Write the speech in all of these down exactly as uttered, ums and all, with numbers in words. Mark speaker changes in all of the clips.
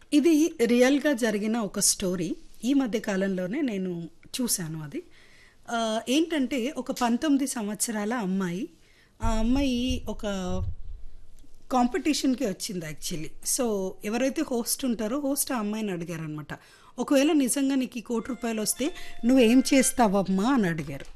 Speaker 1: ఇది రియల్‌గా జరిగిన ఒక స్టోరీ. ఈ మధ్య కాలంలోనే నేను చూసాను అది. ఆహ్, ఏంటంటే ఒక పంతొమ్మిది సంవత్సరాల అమ్మాయి. ఆ అమ్మాయి ఒక కాంపిటీషన్‌కి వచ్చింది యాక్చువల్లీ. సో, ఎవరైతే హోస్ట్ ఉంటారో హోస్ట్ ఆ అమ్మాయిని అడిగారనమాట. "ఒకవేళ నిజంగా నీకు ఈ కోటి రూపాయలొస్తే నువ్వేం చేస్తావమ్మా?" అని అడిగారు.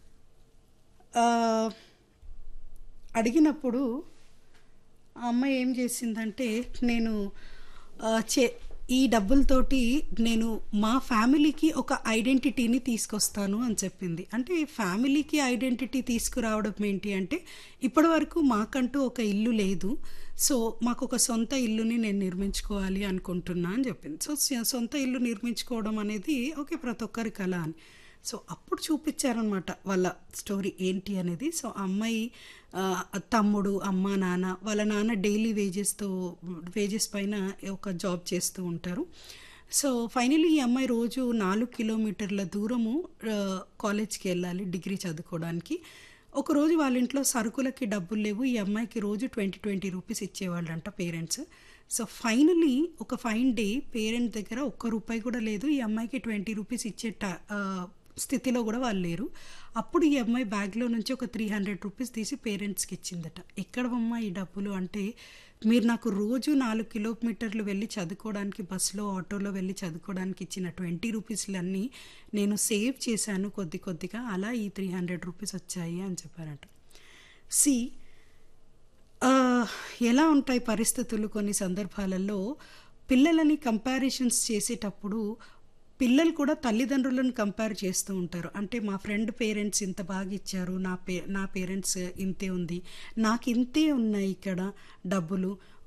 Speaker 1: ఆహ్, అడిగినప్పుడు ఆ అమ్మాయి ఏం చేసిందంటే, నేను ఆహ్, చే ఈ డబ్బులతోటి నేను మా ఫ్యామిలీకి ఒక ఐడెంటిటీని తీసుకొస్తాను అని చెప్పింది. అంటే ఫ్యామిలీకి ఐడెంటిటీ తీసుకురావడం ఏంటి అంటే, ఇప్పటివరకు మాకంటూ ఒక ఇల్లు లేదు. సో, మాకొక సొంత ఇల్లుని నేను నిర్మించుకోవాలి అనుకుంటున్నా అని చెప్పింది. సో, స సొంత ఇల్లు నిర్మించుకోవడం అనేది ఓకే. ప్రతి ఒక్కరి కల అని. సో, అప్పుడు చూపిచ్చారనమాట వాళ్ళ స్టోరీ ఏంటి అనేది. సో, ఆ అమ్మాయి ఆహ్, తమ్ముడు, అమ్మ, నాన్న వాళ్ళ నాన్న డైలీ వేజెస్‌తో వేజెస్ పైన ఒక జాబ్ చేస్తూ ఉంటారు. సో, ఫైనల్లీ ఈ అమ్మాయి రోజు నాలుగు కిలోమీటర్ల దూరము ఆహ్, కాలేజ్‌కెళ్ళాలి డిగ్రీ చదువుకోవడానికి. ఒకరోజు వాళ్ళ ఇంట్లో సరుకులకి డబ్బులు లేవు. ఈ అమ్మాయికి రోజు ఇరవై, ఇరవై రూపీస్ ఇచ్చేవాళ్ళంట పేరెంట్స్. సో, ఫైనల్లీ ఒక ఫైన్ డే పేరెంట్ దగ్గర ఒక్క రూపాయి కూడా లేదు. ఈ అమ్మాయికి ఇరవై రూపీస్ ఇచ్చే ట ఆహ్, స్థితిలో గూడా వాళ్ళు లేరు. అప్పుడు ఈ అమ్మాయి బ్యాగ్‌లో నుంచి ఒక మూడు వందల రూపీస్ తీసి పేరెంట్స్‌కి ఇచ్చిందట. "ఎక్కడవమ్మా ఈ డబ్బులు" అంటే, "మీరు నాకు రోజు నాలుగు కిలోమీటర్లు వెళ్ళి చదువుకోవడానికి బస్‌లో, ఆటోలో వెళ్ళి చదువుకోవడానికి ఇచ్చిన ఇరవై రూపీస్‌లన్నీ నేను సేవ్ చేశాను కొద్ది కొద్దిగా. అలా ఈ మూడు వందల రూపీస్ వచ్చాయి" అని చెప్పారట. సీ ఆహ్, ఎలా ఉంటాయి పరిస్థితులు కొన్ని సందర్భాలలో పిల్లలని కంపారిజన్స్ చేసేటప్పుడు పిల్లలు కూడా తల్లిదండ్రులను కంపేర్ చేస్తూ ఉంటారు. అంటే మా ఫ్రెండ్ పేరెంట్స్ ఇంత బాగా ఇచ్చారు. నా పే నా పేరెంట్స్ ఇంతే ఉంది. నాకింతే ఉన్నాయి ఇక్కడ డబ్బులు.